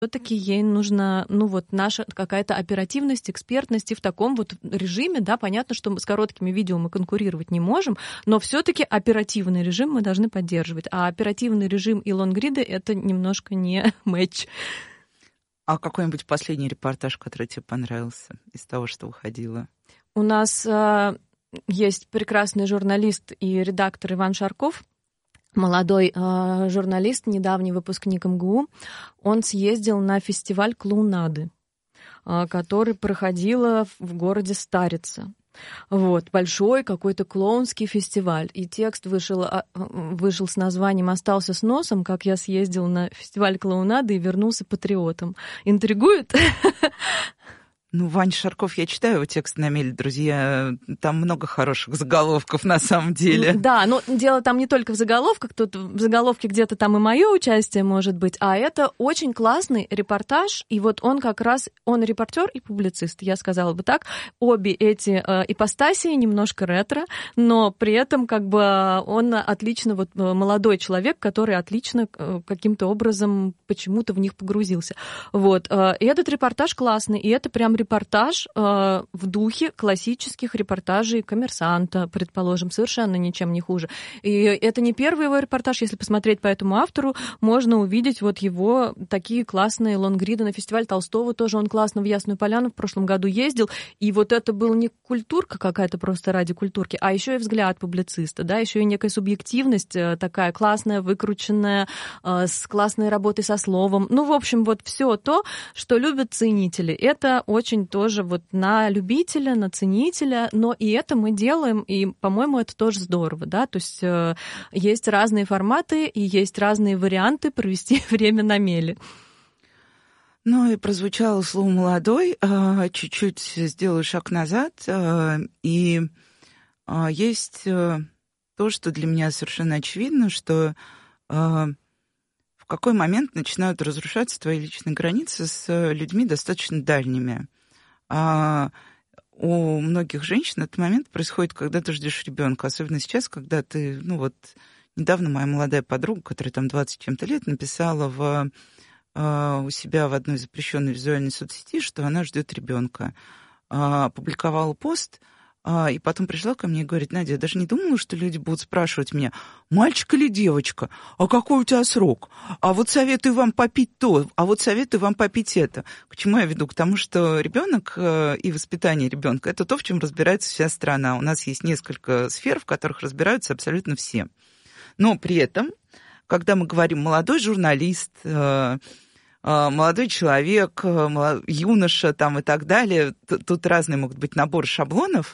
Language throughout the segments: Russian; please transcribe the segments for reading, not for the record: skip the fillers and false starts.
Всё-таки ей нужна, наша какая-то оперативность, экспертность, и в таком вот режиме, да, понятно, что с короткими видео мы конкурировать не можем, но всё-таки оперативный режим мы должны поддерживать. А оперативный режим и лонгриды — это немножко не матч. А какой-нибудь последний репортаж, который тебе понравился из того, что выходило? У нас есть прекрасный журналист и редактор Иван Шарков, молодой журналист, недавний выпускник МГУ. Он съездил на фестиваль клоунады, который проходила в городе Старица. Вот, большой какой-то клоунский фестиваль. И текст вышел с названием «Остался с носом, как я съездил на фестиваль клоунады и вернулся патриотом». Интригует? Ваня Шарков, я читаю его текст на Меле, друзья, там много хороших заголовков на самом деле. Да, но дело там не только в заголовках, тут в заголовке где-то там и мое участие может быть, а это очень классный репортаж, и вот он как раз, он репортер и публицист, я сказала бы так, обе эти ипостаси немножко ретро, но при этом как бы он отлично, вот молодой человек, который отлично каким-то образом почему-то в них погрузился. Вот, и этот репортаж классный, и это прям репортаж в духе классических репортажей «Коммерсанта», предположим, совершенно ничем не хуже. И это не первый его репортаж, если посмотреть по этому автору, можно увидеть вот его такие классные лонгриды на фестиваль Толстого, тоже он классно в Ясную Поляну в прошлом году ездил, и вот это был не культурка какая-то просто ради культурки, а еще и взгляд публициста, да, еще и некая субъективность такая классная, выкрученная, с классной работой со словом. В общем, вот все то, что любят ценители. Это очень тоже вот на любителя, на ценителя, но и это мы делаем, и, по-моему, это тоже здорово, да, то есть есть разные форматы и есть разные варианты провести время на меле. И прозвучало слово «молодой», чуть-чуть сделаю шаг назад, и есть то, что для меня совершенно очевидно, что в какой момент начинают разрушаться твои личные границы с людьми достаточно дальними. У многих женщин этот момент происходит, когда ты ждешь ребенка, особенно сейчас, когда ты, недавно моя молодая подруга, которая там 20 чем-то лет, написала у себя в одной запрещенной визуальной соцсети, что она ждет ребенка. Опубликовала пост, и потом пришла ко мне и говорит: Надя, я даже не думала, что люди будут спрашивать меня, мальчик или девочка, а какой у тебя срок? А вот советую вам попить то, а вот советую вам попить это. К чему я веду? К тому, что ребенок и воспитание ребенка — это то, в чем разбирается вся страна. У нас есть несколько сфер, в которых разбираются абсолютно все. Но при этом, когда мы говорим молодой журналист, молодой человек, юноша там и так далее, тут разные могут быть наборы шаблонов,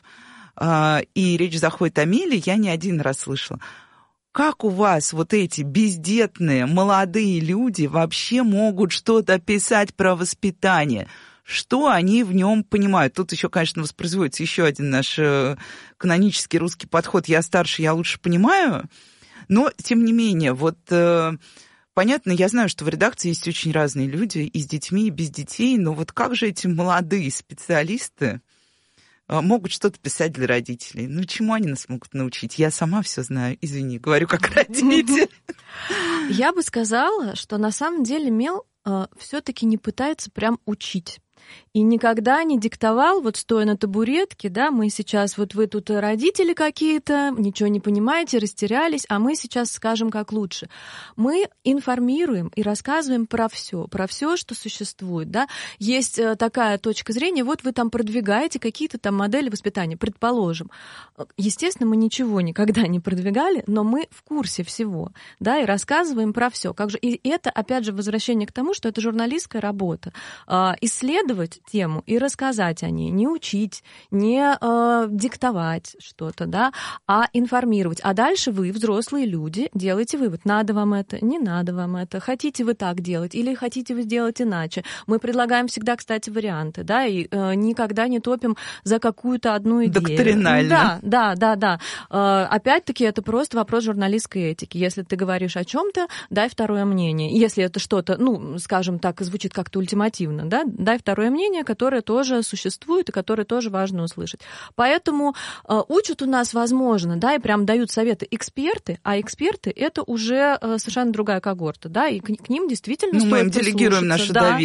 и речь заходит о меле, я не один раз слышала. Как у вас вот эти бездетные молодые люди вообще могут что-то писать про воспитание? Что они в нем понимают? Тут еще, конечно, воспроизводится еще один наш канонический русский подход: я старше, я лучше понимаю. Но, тем не менее, вот... Понятно, я знаю, что в редакции есть очень разные люди, и с детьми, и без детей, но вот как же эти молодые специалисты могут что-то писать для родителей? Чему они нас могут научить? Я сама все знаю, извини, говорю как родитель. Я бы сказала, что на самом деле мел все-таки не пытается прям учить. И никогда не диктовал, вот стоя на табуретке, да, мы сейчас, вот вы тут родители какие-то, ничего не понимаете, растерялись, а мы сейчас скажем, как лучше. Мы информируем и рассказываем про все, что существует, да. Есть такая точка зрения, вот вы там продвигаете какие-то там модели воспитания, предположим. Естественно, мы ничего никогда не продвигали, но мы в курсе всего, да, и рассказываем про все. И это, опять же, возвращение к тому, что это журналистская работа. Исследовать тему и рассказать о ней, не учить, не диктовать что-то, да, а информировать. А дальше вы, взрослые люди, делаете вывод, надо вам это, не надо вам это, хотите вы так делать или хотите вы сделать иначе. Мы предлагаем всегда, кстати, варианты, да, и никогда не топим за какую-то одну идею. Доктринально. Да. Опять-таки, это просто вопрос журналистской этики. Если ты говоришь о чем-то, дай второе мнение. Если это что-то, скажем так, звучит как-то ультимативно, да, дай второе второе мнение, которое тоже существует и которое тоже важно услышать. Поэтому учат у нас, возможно, да, и прям дают советы эксперты, а эксперты — это уже совершенно другая когорта, да, и к ним действительно стоит мы им делегируем наше доверие.